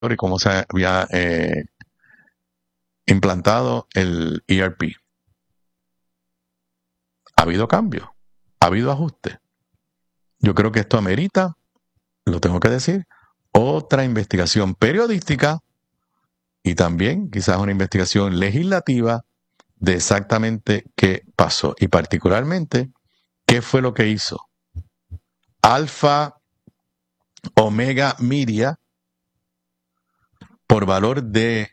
y cómo se había implantado el ERP. Ha habido cambios, ha habido ajustes. Yo creo que esto amerita, lo tengo que decir, otra investigación periodística y también quizás una investigación legislativa de exactamente qué pasó y particularmente qué fue lo que hizo Alfa Omega Media por valor de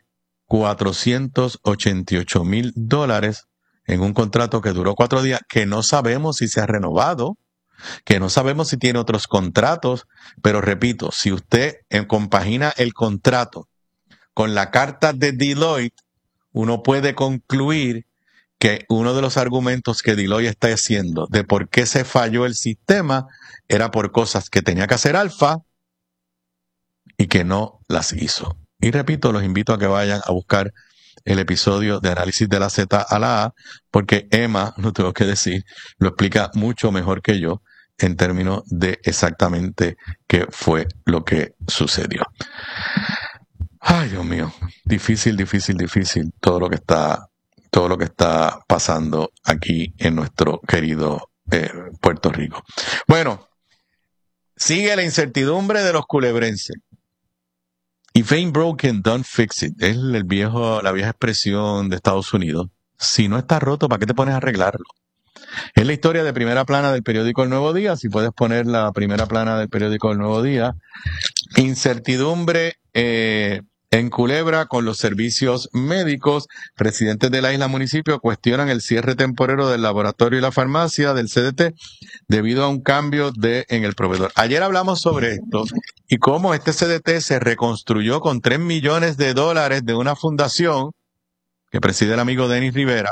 $488,000 en un contrato que duró 4 días, que no sabemos si se ha renovado, que no sabemos si tiene otros contratos, pero repito, si usted compagina el contrato con la carta de Deloitte, uno puede concluir que uno de los argumentos que Deloitte está haciendo de por qué se falló el sistema era por cosas que tenía que hacer Alfa y que no las hizo. Y repito, los invito a que vayan a buscar el episodio de análisis de la Z a la A, porque Emma, lo tengo que decir, lo explica mucho mejor que yo en términos de exactamente qué fue lo que sucedió. Ay, Dios mío, difícil todo lo que está pasando aquí en nuestro querido Puerto Rico. Bueno, sigue la incertidumbre de los culebrenses. If ain't broken, don't fix it. Es la vieja expresión de Estados Unidos. Si no está roto, ¿para qué te pones a arreglarlo? Es la historia de primera plana del periódico El Nuevo Día. Si puedes poner la primera plana del periódico El Nuevo Día. Incertidumbre en Culebra con los servicios médicos. Residentes de la isla municipio cuestionan el cierre temporero del laboratorio y la farmacia del CDT debido a un cambio en el proveedor. Ayer hablamos sobre esto y cómo este CDT se reconstruyó con $3 millones de una fundación que preside el amigo Denis Rivera.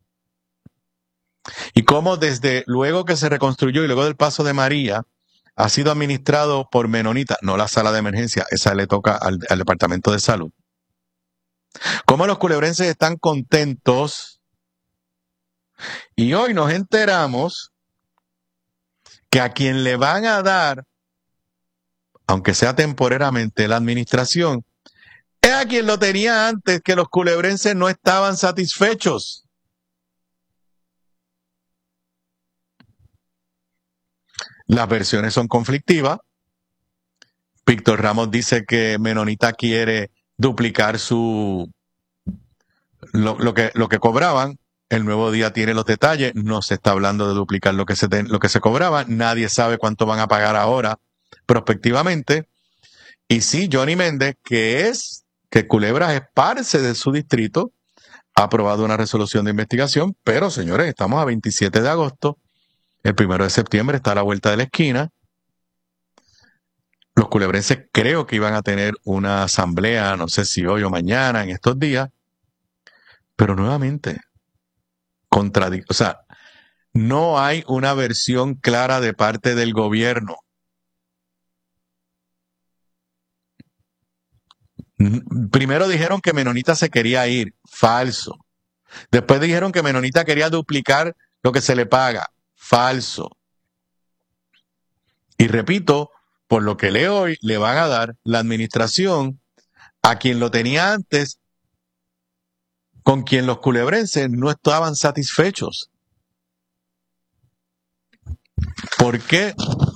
Y cómo desde luego que se reconstruyó y luego del paso de María, ha sido administrado por menonitas, no la sala de emergencia, esa le toca al Departamento de Salud. Cómo los culebrenses están contentos. Y hoy nos enteramos que a quien le van a dar, aunque sea temporariamente, la administración, es a quien lo tenía antes, que los culebrenses no estaban satisfechos. Las versiones son conflictivas. Víctor Ramos dice que Menonita quiere duplicar lo que cobraban. El Nuevo Día tiene los detalles. No se está hablando de duplicar lo que se cobraba. Nadie sabe cuánto van a pagar ahora prospectivamente. Y sí, Johnny Méndez, que Culebras es parte de su distrito, ha aprobado una resolución de investigación. Pero, señores, estamos a 27 de agosto. El 1 de septiembre está a la vuelta de la esquina. Los culebrenses creo que iban a tener una asamblea, no sé si hoy o mañana, en estos días. Pero nuevamente, o sea, no hay una versión clara de parte del gobierno. Primero dijeron que Menonita se quería ir, falso. Después dijeron que Menonita quería duplicar lo que se le paga, falso. Y repito, por lo que leo hoy, le van a dar la administración a quien lo tenía antes, con quien los culebrenses no estaban satisfechos. ¿Por qué?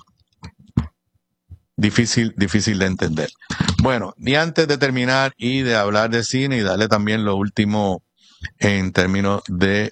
Difícil de entender. Bueno, y antes de terminar y de hablar de cine y darle también lo último en términos de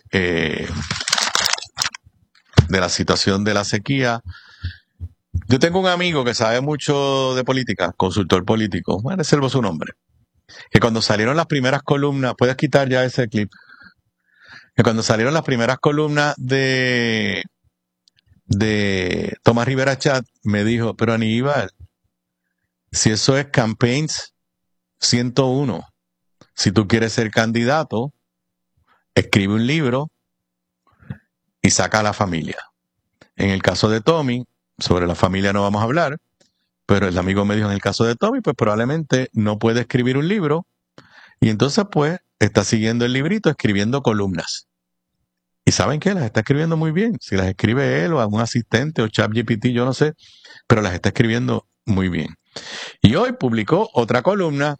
la situación de la sequía, yo tengo un amigo que sabe mucho de política, consultor político, bueno, reservo su nombre, que cuando salieron las primeras columnas, puedes quitar ya ese clip, que cuando salieron las primeras columnas de Tomás Rivera Chat, me dijo, pero Aníbal, si eso es Campaigns 101, si tú quieres ser candidato, escribe un libro y saca a la familia. En el caso de Tommy, sobre la familia no vamos a hablar, pero el amigo me dijo en el caso de Tommy, pues probablemente no puede escribir un libro y entonces pues está siguiendo el librito escribiendo columnas. ¿Y saben qué? Las está escribiendo muy bien. Si las escribe él o algún asistente o ChatGPT, yo no sé, pero las está escribiendo muy bien. Y hoy publicó otra columna